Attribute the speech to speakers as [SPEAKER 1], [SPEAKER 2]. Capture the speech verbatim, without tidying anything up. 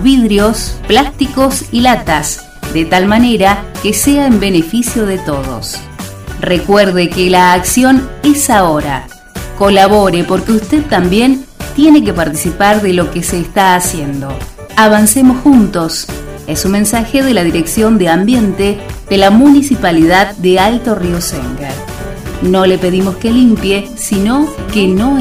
[SPEAKER 1] vidrios, plásticos y latas, de tal manera que sea en beneficio de todos. Recuerde que la acción es ahora. Colabore porque usted también tiene que participar de lo que se está haciendo. Avancemos juntos. Es un mensaje de la Dirección de Ambiente de la Municipalidad de Alto Río Sengar. No le pedimos que limpie, sino que no